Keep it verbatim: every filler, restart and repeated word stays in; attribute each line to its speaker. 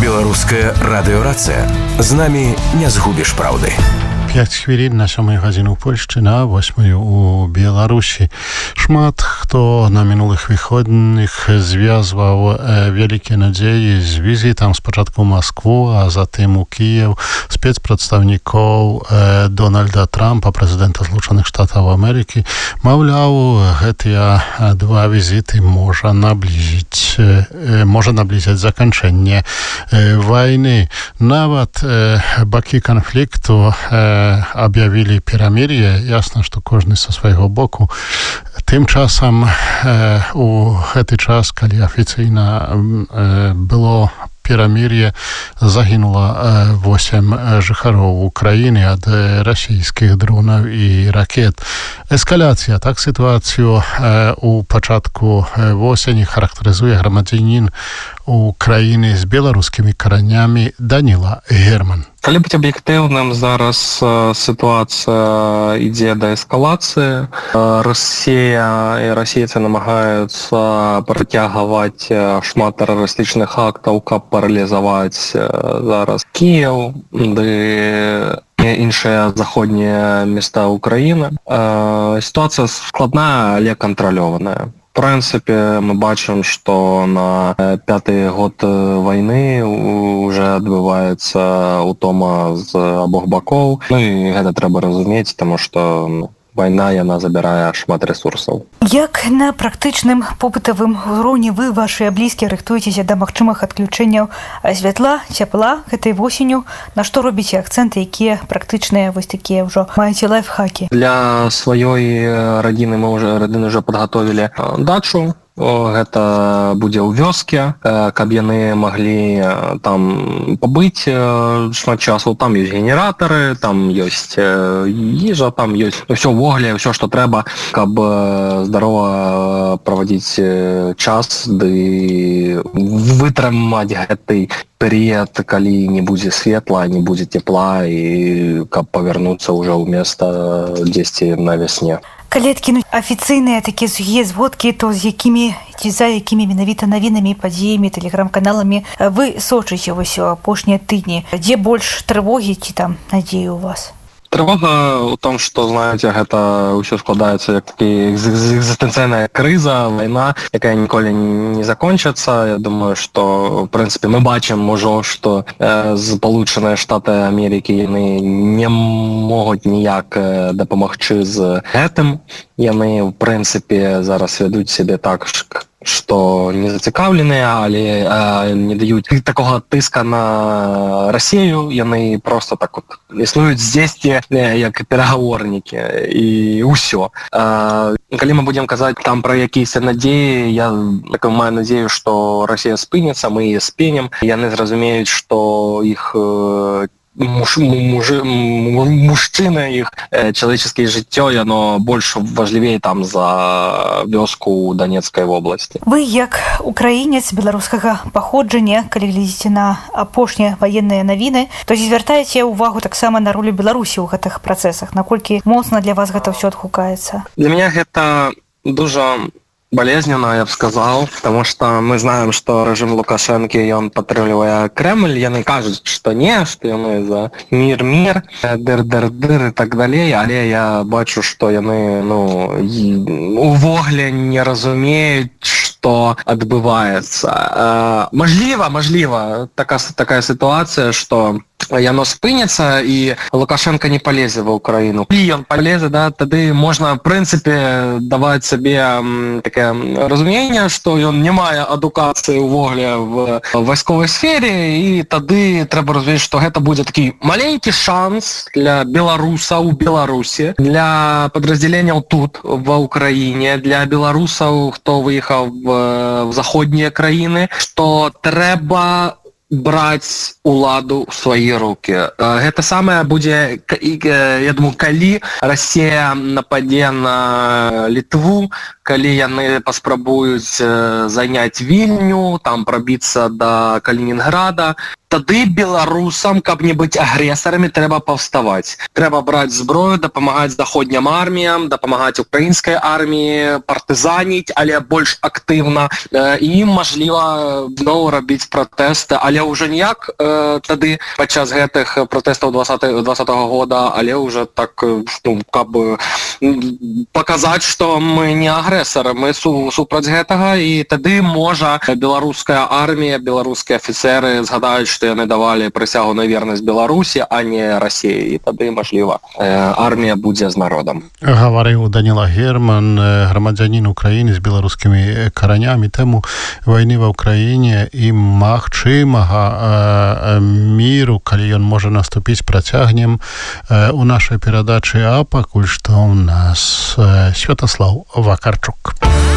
Speaker 1: Беларуская радыёрацыя. З намі не згубіш праўды.
Speaker 2: пяць хвілін на сёмую гадзіну ў Польшчы, на восьмую у Беларусі. Шмат хто на мінулых выходных звязваў э, вялікія надзеі з візітам спачатку ў Маскву, а затым у Кіеў спецпрадстаўнікоў э, Дональда Трампа, прэзідэнта Злучаных Штатаў Амерыкі. Маўляў, гэтыя два візіты можа наблізіць, э, можа наблізіць заканчэнне э, вайны. Нават э, бакі канфлікту э, объявили перемирие. Ясно, что кожны со свайго боку. Тым часам э, у гэты час, калі афіцыйна э, было перемирие, загинула восемь жыхароў Украіны ад расійскіх дронаў і ракет. Эскаляцыя, так сітуацыю э, у пачатку восені характарызуе грамадзянін Украіны з беларускімі каранямі Даніла Герман.
Speaker 3: Калі быць аб'ектыўным, зараз э, сітуацыя ідзе да эскалацыі. Э, Расія і расійцы намагаюцца працягваць шмат тэрарыстычных актаў, каб паралізаваць э, зараз Кіеў, ды іншыя заходнія места Украіны. Э, сітуацыя складная, але кантралёваная. В прынцыпе, мы бачым, што на пяты год вайны уже адбываецца ўтома з абох бакоў. Ну і гэта трэба разумець, таму што вайна, яна забірае шмат ресурсаў.
Speaker 4: Як на практычным попытавым узроўні вы, вашыя блізкія, рыхтуецеся да магчымых адключэнняў святла, цяпла гэтай восенню? На што робіце акцэнты, якія практычныя вось такія ўжо маеце лайфхакі?
Speaker 3: Для сваёй радзіны мы ўжо радзіны ўжо падгатовілі дачу. Гэта будзе ў вёске, каб яны маглі там пабыць шмат часу. Там ёсць генератары, там ёсць ежа, там ёсць ўсё ўвогуле, ўсё, што трэба, каб здарова правадзіць час ды вытрымаць гэты перыяд, калі не будзе светла, не будзе цепла, і каб павярнуцца ўжо ў места дзесьці на вясне.
Speaker 4: Калі адкінуць афіцыйныя такія сухія зводкі, то з якімі ці за якімі менавіта навінамі, падзеямі, тэлеграм-каналамі вы сочыце вось апошнія тыдні? Дзе больш трывогі ці там надзеі у вас?
Speaker 3: Трывога ў том, што, знаеце, гэта ўсё складаецца як такі экзістэнцыйная крыза, вайна, якая ніколі не закончыцца. Я думаю, што, в прынцыпе, мы бачым ужо, што э, Сполучаныя Штаты Амерыкі яны не могуць ніяк э, дапамагчы з гэтым. Яны, в прынцыпе, зараз вядуць сябе так, што не зацікаўленыя, але э, не даюць такога тыска на Расію. Яны просто так от існуюць здесьці як перагаворнікі, і ўсё. Э, калі мы будзем казаць там пра якіся надзеі, я так маю надзею, што Расія спыніцца, мы яе спынем. Яны зразумеюць, што іх э, Муж, мужи, мужчына, іх э, чалавеческае жыццё, яно больш важлівей там за вёску Донецкай вобласці.
Speaker 4: Вы, як украінец беларускага паходжання, калі глядзіце на апошнія ваенныя навіны, то звяртаеце ўвагу таксама на ролю Беларусі ў гэтых працэсах. Наколькі моцна для вас гэта ўсё адгукаецца?
Speaker 3: Для мяне гэта дужа болезненно, я б сказал, потому что мы знаем, что режим Лукашенко, он падтрымлівае Кремль, яны кажуць, что не, что яны за мир, мир, дыр-дыр-дыр и так далее, але я бачу, что яны, ну, увогуле не разумеюць, что адбываецца. Мажліва, мажліва, такая, такая ситуация, что яно спыніцца і Лукашенко не полезе ва Украіну. І ён полезе, да, тады можна, в прынцыпе, даваць сабе такое разуменне, што ён не мае адукацыі ўвогуле в вайсковай сфере, і тады трэба разумець, што гэта будзе такі маленькі шанс для беларусаў у Беларусі, для падраздзяленняў тут, ва Украіне, для беларусаў, хто выехаў в, в заходнія краіны, што трэба браць уладу ў свае рукі. Гэта самае будзе, я думаю, калі Расія нападзе на Літву, калі яны паспрабуюць заняць Вільню, там прабіцца да Калінінграда, тады беларусам, каб не быць агрэсарамі, трэба паўставаць. Трэба браць зброю, дапамагаць заходнім арміям, дапамагаць украінскай арміі, партызаніць, але больш актыўна. І, мажліва, зноў рабіць пратэсты, але ўжо ніяк э, тады падчас гэтых пратэстаў двадцатага года, але ўжо так, ну, каб паказаць, што мы не агрэсары, мы су, супраць гэтага, і тады, можа, беларуская армія, беларускія афіцеры згадаюць, што яны давалі прысягу на вернасць Беларусі, а не Расіі, і тады, мажліва, э, армія будзе з народам.
Speaker 2: Гаварыў Даніла Герман, грамадзянін Украіны з беларускімі каранямі, тэму вайны ва Ўкраіне і магчымага э, міру, калі ён можа наступіць, працягнем э, у нашай перадачы, а пакуль што ў нас э, Святаслаў Вакарчук.